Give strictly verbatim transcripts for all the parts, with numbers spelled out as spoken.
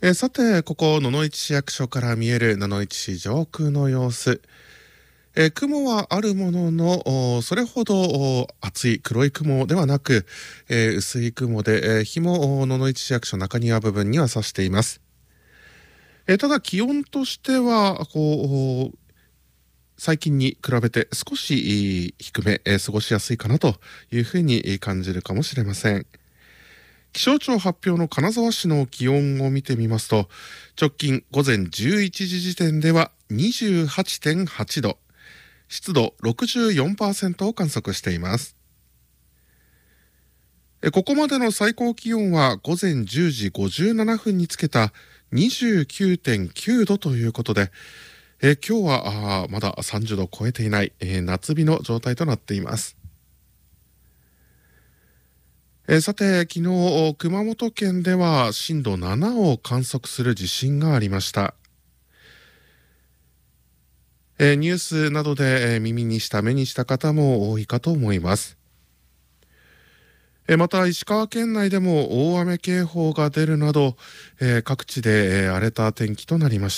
えーさて、ここ、野々市市役所から見える野々市市上空の様子。えー雲はあるものの、おそれほどお厚い黒い雲ではなく、えー薄い雲で、えー日もお野々市市役所中庭部分には差しています。えーただ気温としては、こう、最近に比べて少しいい低め、えー過ごしやすいかなというふうに感じるかもしれません。気象庁発表の金沢市の気温を見てみますと、直近午前じゅういちじ時点では にじゅうはちてんはち 度、湿度 ろくじゅうよんパーセント を観測しています。えここまでの最高気温は午前じゅうじごじゅうななふんにつけた にじゅうきゅうてんきゅう 度ということで、え今日はあまださんじゅうどを超えていない、えー夏日の状態となっています。えーさて、昨日、熊本県では震度ななを観測する地震がありました。えーニュースなどで、えー耳にした目にした方も多いかと思います。えーまた、石川県内でも大雨警報が出るなど、えー各地で、えー荒れた天気となりました。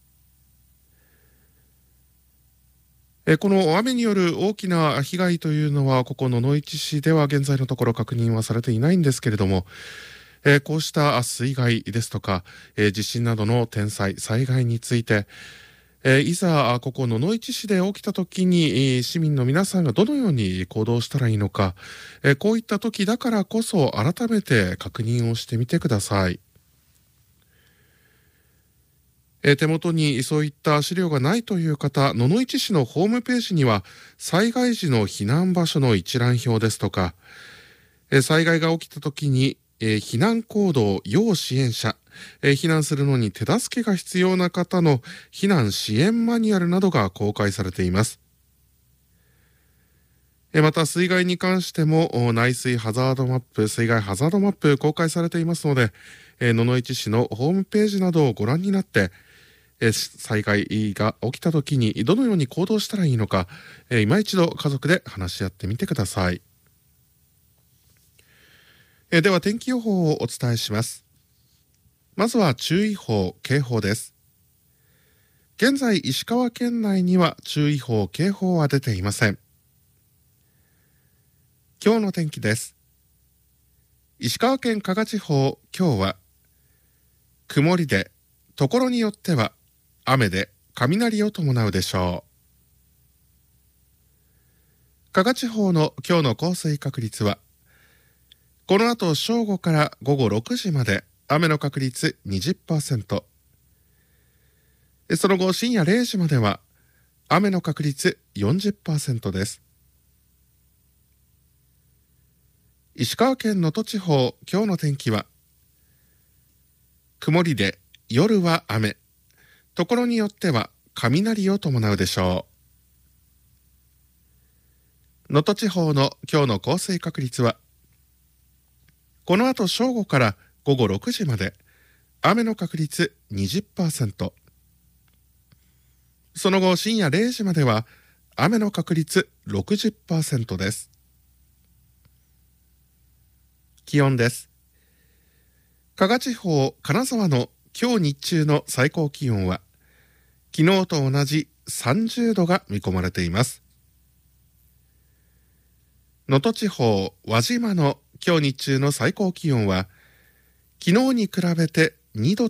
えーこの雨による大きな被害というのは、ここ野々市市では現在のところ確認はされていないんですけれども、えーこうした水害ですとか、えー地震などの天災、災害について、えーいざ、ここ野々市市で起きた時に、えー市民の皆さんがどのように行動したらいいのか、えーこういった時だからこそ改めて確認をしてみてください。えー手元にそういった資料がないという方、野々市市のホームページには、災害時の避難場所の一覧表ですとか、えー災害が起きた時に、えー避難行動要支援者、えー避難するのに手助けが必要な方の避難支援マニュアルなどが公開されています。えーまた、水害に関してもお内水ハザードマップ、水害ハザードマップ公開されていますので、えー野々市市のホームページなどをご覧になって、えー災害が起きた時にどのように行動したらいいのか、えー今一度家族で話し合ってみてください。えーでは天気予報をお伝えします。まずは注意報、警報です。現在、石川県内には注意報、警報は出ていません。今日の天気です。石川県加賀地方、今日は曇りで、ところによっては雨で雷を伴うでしょう。加賀地方の今日の降水確率は、この後正午から午後ろくじまで雨の確率 にじゅっパーセント。その後深夜れいじまでは雨の確率 よんじゅっパーセント です。石川県能登地方、今日の天気は曇りで夜は雨、ところによっては雷を伴うでしょう。能登地方の今日の降水確率は、この後正午から午後ろくじまで雨の確率 にじゅっパーセント。その後深夜れいじまでは雨の確率 ろくじゅっパーセント です。気温です。加賀地方金沢の今日日中の最高気温は昨日と同じさんじゅうどが見込まれています。能登地方輪島の今日日中の最高気温は昨日に比べてにど